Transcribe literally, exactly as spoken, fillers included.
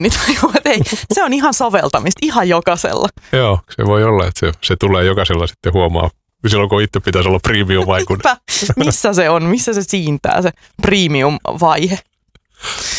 niin tajuu, että ei, se on ihan soveltamista, ihan jokaisella. Joo, se voi olla, että se, se tulee jokaisella sitten huomaa. Silloin kun itse pitäisi olla premium-vaikutus. Missä se on? Missä se siintää se premium-vaihe?